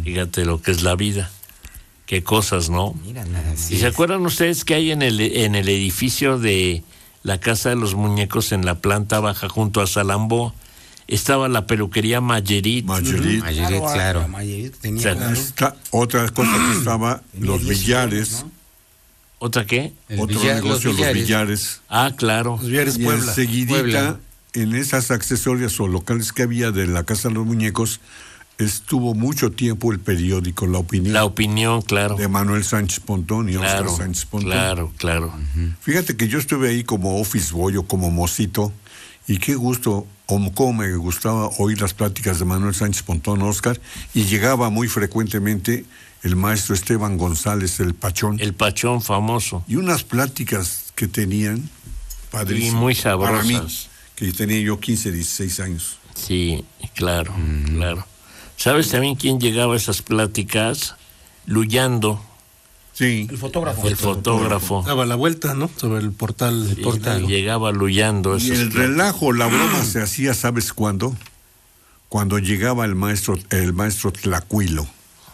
Fíjate lo que es la vida. Qué cosas, ¿no? Mira, nada. ¿Y se acuerdan ustedes que hay en el edificio de la Casa de los Muñecos, en la planta baja junto a Salambó, estaba la peluquería Mayerit? Mayerit, Claro. Esta, otra cosa que estaba, los billares. ¿no? ¿Otra qué? Otro negocio, los billares. Ah, claro. Los Billares Y Puebla. enseguidita, Puebla. en esas accesorias o locales que había de la Casa de los Muñecos, estuvo mucho tiempo el periódico La Opinión. La Opinión, claro. De Manuel Sánchez Pontón y Claro, Oscar Sánchez Pontón. claro. Fíjate que yo estuve ahí como office boy o como mocito, y qué gusto, o cómo me gustaba oír las pláticas de Manuel Sánchez Pontón, Oscar, y llegaba muy frecuentemente el maestro Esteban González, el Pachón. El Pachón famoso. Y unas pláticas que tenían padrísimas. Y muy Para mí, sabrosas. que tenía yo 15, 16 años. Sí, claro. ¿Sabes también quién llegaba a esas pláticas? Luyando, Sí. El fotógrafo. el fotógrafo. Daba la vuelta, ¿no? Sobre el portal. Y llegaba luyando. Y el relajo, la broma se hacía, ¿sabes cuándo? Cuando llegaba el maestro Tlacuilo.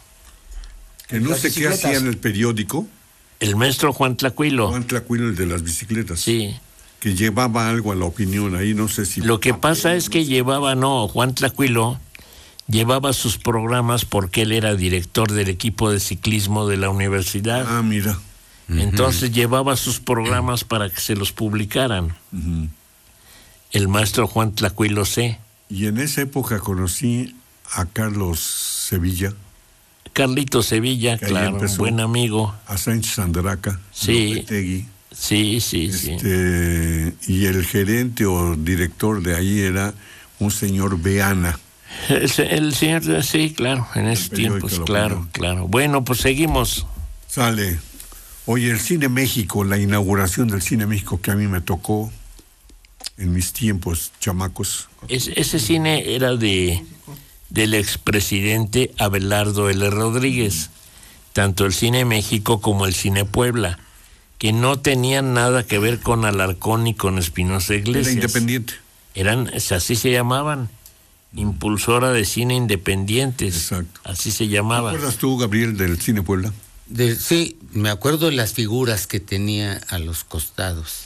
Que no Las sé qué bicicletas. hacía en el periódico. El maestro Juan Tlacuilo. Juan Tlacuilo, el de las bicicletas. Sí. Que llevaba algo a La Opinión ahí, no sé si... Lo que pasa es que Juan Tlacuilo llevaba sus programas porque él era director del equipo de ciclismo de la universidad. Ah, mira. Entonces llevaba sus programas para que se los publicaran. El maestro Juan Tlacuilo C. Y en esa época conocí a Carlos Sevilla, Carlito Sevilla, Que ahí claro, empezó. buen amigo. a Sánchez Andraca, Sí. Lopetegui, Sí. y el gerente o director de ahí era un señor Beana. El señor, sí, claro, en esos periódico tiempos, La claro, Opinión. claro. Bueno, pues seguimos. Sale. Oye, el Cine México, la inauguración del Cine México que a mí me tocó en mis tiempos chamacos. Ese cine era del expresidente Abelardo L. Rodríguez, tanto el Cine México como el Cine Puebla, que no tenían nada que ver con Alarcón ni con Espinosa Iglesias. Era independiente. Así se llamaban, Impulsora de Cine Independientes. Exacto. Así se ¿Te llamaba. acuerdas tú, Gabriel, del Cine Puebla? Sí, me acuerdo de las figuras que tenía a los costados.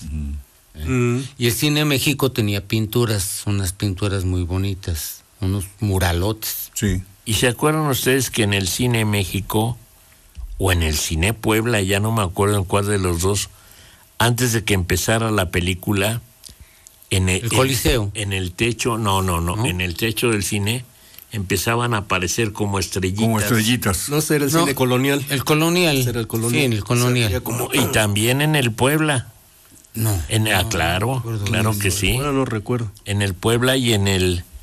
Y el Cine México tenía pinturas, unas pinturas muy bonitas, unos muralotes. Sí. ¿Y se acuerdan ustedes que en el Cine México o en el Cine Puebla, ya no me acuerdo en cuál de los dos, antes de que empezara la película, El Coliseo. en el techo, no, en el techo del cine empezaban a aparecer como estrellitas. Como estrellitas. No sé, era el cine colonial. El colonial. Ese era el colonial. Sí, en el colonial. Sería como- Y también en el Puebla. No. Claro, recuerdo claro bien. que sí. Ahora no recuerdo. En el Puebla y en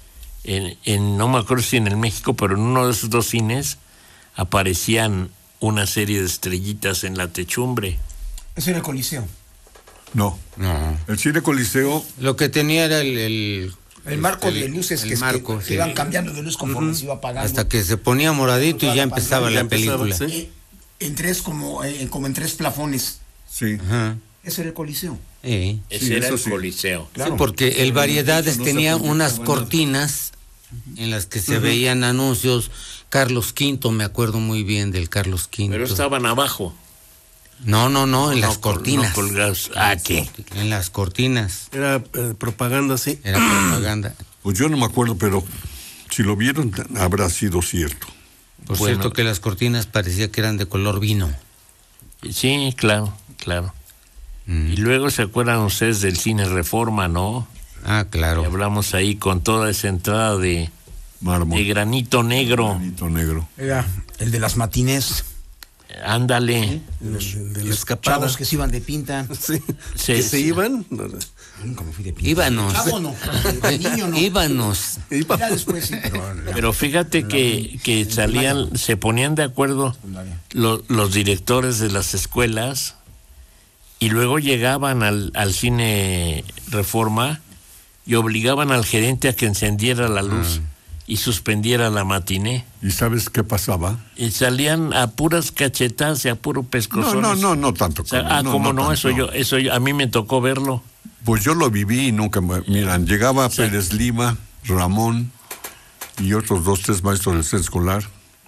no me acuerdo si en el México, pero en uno de esos dos cines aparecían una serie de estrellitas en la techumbre. Ese era el Coliseo. No. No. El Cine Coliseo, Lo que tenía era el marco de luces el que, marco, que sí. iban cambiando de luz conforme se iba apagando. Hasta que se ponía moradito y ya empezaba la película. sí. En tres como en tres plafones. sí. Ajá. Ese era el Coliseo. Sí. Ese Sí, era eso el sí. Coliseo. Sí, porque el Variedades no se tenía proyectaba unas nada. cortinas en las que se veían anuncios. Carlos V, me acuerdo muy bien del Carlos V. Pero estaban abajo. No, en las No, cortinas. no colgados. ¿Qué? En las cortinas. Era propaganda, sí. Era propaganda. Pues yo no me acuerdo, pero si lo vieron, habrá sido cierto. Por Bueno. cierto que las cortinas parecía que eran de color vino. Sí, claro. Y luego se acuerdan ustedes del Cine Reforma, ¿no? Ah, Y claro. hablamos ahí con toda esa entrada de Mármol. granito negro. Granito negro. Era el de las matinés. Ándale. De la escapada. Chavos que se iban de pinta. Sí. Sí, Que sí. se iban. Nunca me fui de pinta. Íbanos. Chavo no. De niño no. Íbanos. Ya después sí, Pero fíjate que salían, se ponían de acuerdo los directores de las escuelas y luego llegaban al Cine Reforma y obligaban al gerente a que encendiera la luz y suspendiera la matiné. ¿Y sabes qué pasaba? Y salían a puras cachetadas y a puro pescozón. No tanto. O sea, como no, eso yo, a mí me tocó verlo. Pues yo lo viví y nunca miran, llegaba Pérez Lima, Ramón y otros 2, 3 maestros del centro escolar